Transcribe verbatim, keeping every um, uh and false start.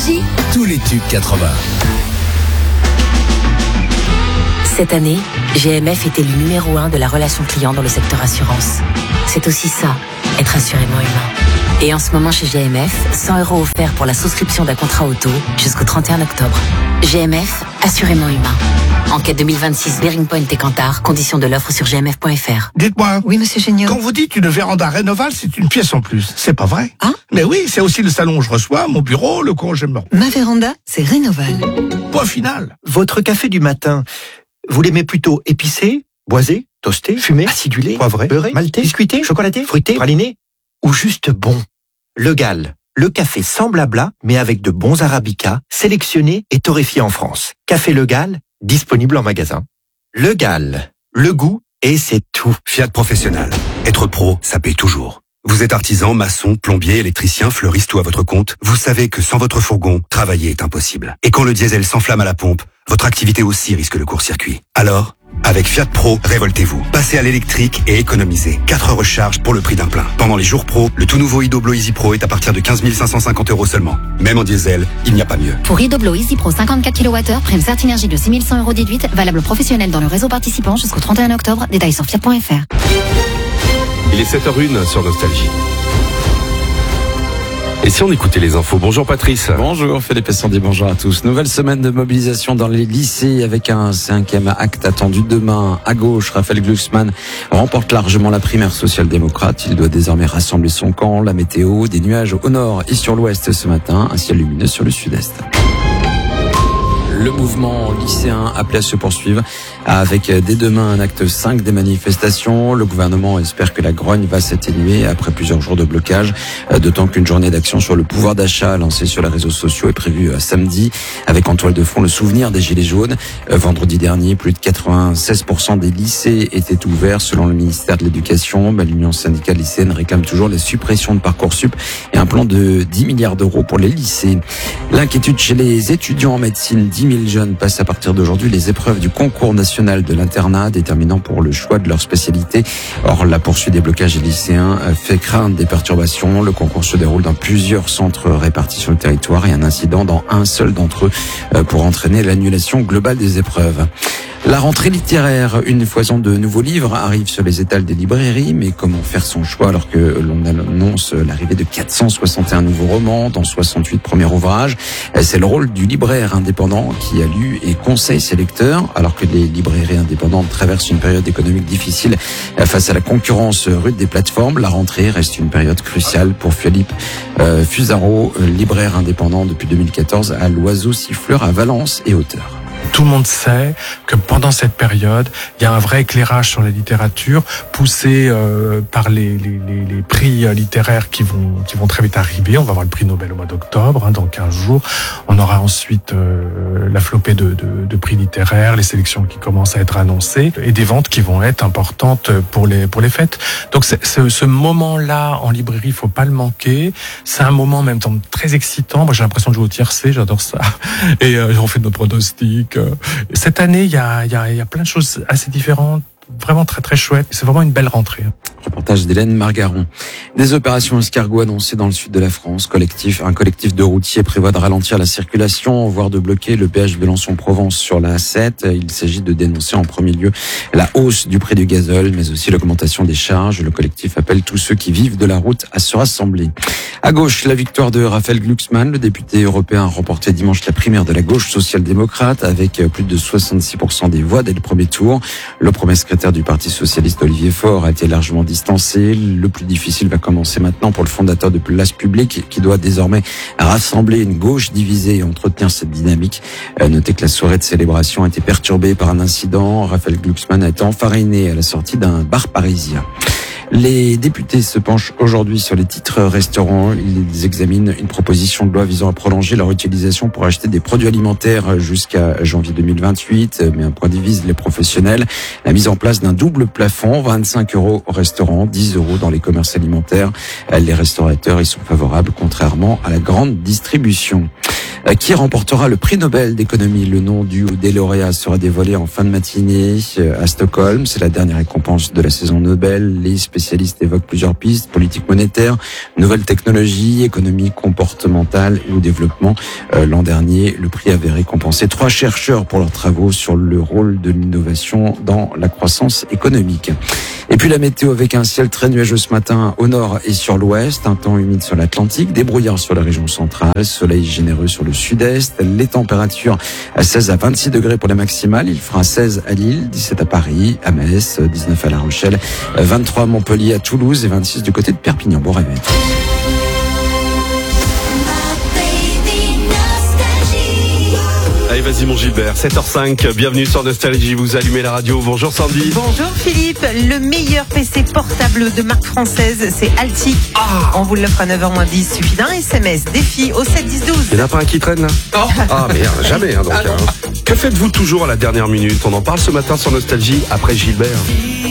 Nostalgie, tous les tubes quatre-vingts. Cette année, G M F est élu numéro un de la relation client dans le secteur assurance. C'est aussi ça, être assurément humain. Et en ce moment chez G M F, cent euros offerts pour la souscription d'un contrat auto jusqu'au trente et un octobre. G M F, assurément humain. Enquête deux mille vingt-six, Bearing Point et Kantar, conditions de l'offre sur g m f point f r. Dites-moi. Oui, monsieur Géniaud. Quand vous dites une véranda Rénoval, c'est une pièce en plus. C'est pas vrai? Hein? Mais oui, c'est aussi le salon où je reçois, mon bureau, le congément. Ma véranda, c'est Rénoval. Point final. Votre café du matin, vous l'aimez plutôt épicé, boisé, toasté, fumé, acidulé, poivré, beurré, maltais, biscuité, chocolaté, fruité, praliné, ou juste bon? Le Gall, le café sans blabla, mais avec de bons arabicas, sélectionnés et torréfiés en France. Café Le Gall, disponible en magasin. Le Gall, le goût, et c'est tout. Fiat Professionnel. Être pro, ça paye toujours. Vous êtes artisan, maçon, plombier, électricien, fleuriste ou à votre compte, vous savez que sans votre fourgon, travailler est impossible. Et quand le diesel s'enflamme à la pompe, votre activité aussi risque le court-circuit. Alors, avec Fiat Pro, révoltez-vous. Passez à l'électrique et économisez. quatre heures recharge pour le prix d'un plein. Pendant les jours pro, le tout nouveau Idoblo Easy Pro est à partir de quinze mille cinq cent cinquante euros seulement. Même en diesel, il n'y a pas mieux. pour Idoblo Easy Pro cinquante-quatre kilowattheures, prime Certinergie de six mille cent euros déduite, valable professionnel dans le réseau participant jusqu'au trente et un octobre. Détails sur fiat point f r. Il est sept heures zéro un sur Nostalgie. Et si on écoutait les infos? Bonjour Patrice. Bonjour Philippe et Sandy, bonjour à tous. Nouvelle semaine de mobilisation dans les lycées avec un cinquième acte attendu demain. À gauche, Raphaël Glucksmann remporte largement la primaire social-démocrate. Il doit désormais rassembler son camp. La météo, des nuages au nord et sur l'ouest ce matin, un ciel lumineux sur le sud-est. Le mouvement lycéen appelé à se poursuivre avec dès demain un acte cinq des manifestations. Le gouvernement espère que la grogne va s'atténuer après plusieurs jours de blocage, d'autant qu'une journée d'action sur le pouvoir d'achat lancée sur les réseaux sociaux est prévue samedi avec en toile de fond le souvenir des Gilets jaunes. Vendredi dernier, plus de quatre-vingt-seize pour cent des lycées étaient ouverts selon le ministère de l'Éducation. Mais l'Union syndicale lycéenne réclame toujours la suppression de Parcoursup et un plan de dix milliards d'euros pour les lycées. L'inquiétude chez les étudiants en médecine, dix mille jeunes passent à partir d'aujourd'hui les épreuves du concours national de l'internat, déterminant pour le choix de leur spécialité. Or, la poursuite des blocages lycéens fait craindre des perturbations. Le concours se déroule dans plusieurs centres répartis sur le territoire et un incident dans un seul d'entre eux pour entraîner l'annulation globale des épreuves. La rentrée littéraire, une foison de nouveaux livres arrive sur les étals des librairies, mais comment faire son choix alors que l'on annonce l'arrivée de quatre cent soixante et un nouveaux romans, dont soixante-huit premiers ouvrages? C'est le rôle du libraire indépendant qui a lu et conseille ses lecteurs, alors que les librairies indépendantes traversent une période économique difficile face à la concurrence rude des plateformes. La rentrée reste une période cruciale pour Philippe euh, Fusaro, libraire indépendant depuis deux mille quatorze à l'Oiseau Siffleur à Valence et Auteur. Tout le monde sait que pendant cette période, il y a un vrai éclairage sur la littérature, poussé euh, par les, les, les, les prix littéraires qui vont, qui vont très vite arriver. On va avoir le prix Nobel au mois d'octobre, hein, dans quinze jours. On aura ensuite euh, la flopée de, de, de prix littéraires, les sélections qui commencent à être annoncées et des ventes qui vont être importantes pour les, pour les fêtes. Donc c'est, ce, ce moment-là en librairie, il faut pas le manquer. C'est un moment en même temps très excitant. Moi, j'ai l'impression de jouer au tiercé, j'adore ça. Et euh, on fait nos pronostics. Cette année, il y a, il y a, il y a plein de choses assez différentes, vraiment très très chouettes. C'est vraiment une belle rentrée. Reportage d'Hélène Margaron. Des opérations escargots annoncées dans le sud de la France. Collectif, un collectif de routiers prévoit de ralentir la circulation, voire de bloquer le péage Besançon-Provence sur la A sept. Il s'agit de dénoncer en premier lieu la hausse du prix du gazole, mais aussi l'augmentation des charges. Le collectif appelle tous ceux qui vivent de la route à se rassembler. À gauche, la victoire de Raphaël Glucksmann, le député européen, a remporté dimanche la primaire de la gauche social-démocrate avec plus de soixante-six pour cent des voix dès le premier tour. Le premier secrétaire du Parti socialiste, Olivier Faure, a été largement distancé. Le plus difficile va commencer maintenant pour le fondateur de Place Publique qui doit désormais rassembler une gauche divisée et entretenir cette dynamique. Notez que la soirée de célébration a été perturbée par un incident. Raphaël Glucksmann a été enfariné à la sortie d'un bar parisien. Les députés se penchent aujourd'hui sur les titres restaurants. Ils examinent une proposition de loi visant à prolonger leur utilisation pour acheter des produits alimentaires jusqu'à janvier deux mille vingt-huit. Mais un point divise les professionnels. La mise en place d'un double plafond, vingt-cinq euros au restaurant, dix euros dans les commerces alimentaires. Les restaurateurs y sont favorables, contrairement à la grande distribution. Euh, qui remportera le prix Nobel d'économie? Le nom du ou des lauréats sera dévoilé en fin de matinée euh, à Stockholm. C'est la dernière récompense de la saison Nobel. Les spécialistes évoquent plusieurs pistes: politique monétaire, nouvelles technologies, économie comportementale ou développement. Euh, l'an dernier, le prix avait récompensé trois chercheurs pour leurs travaux sur le rôle de l'innovation dans la croissance économique. Et puis la météo avec un ciel très nuageux ce matin au nord et sur l'ouest, un temps humide sur l'Atlantique, des brouillards sur la région centrale, soleil généreux sur le sud-est, les températures à seize à vingt-six degrés pour les maximales, il fera seize à Lille, dix-sept à Paris, à Metz, dix-neuf à La Rochelle, vingt-trois à Montpellier, à Toulouse et vingt-six du côté de Perpignan. Bon réveil. Allez, vas-y mon Gilbert, sept heures cinq, bienvenue sur Nostalgie, vous allumez la radio. Bonjour Sandy. Bonjour Philippe, le meilleur P C portable de marque française, c'est Altic. Ah. On vous l'offre à neuf heures moins dix, suffit d'un S M S, défi au sept dix douze. Il n'y en a pas un qui traîne là? Oh. Ah merde, jamais hein, donc. Ah, hein. Que faites-vous toujours à la dernière minute? On en parle ce matin sur Nostalgie après Gilbert.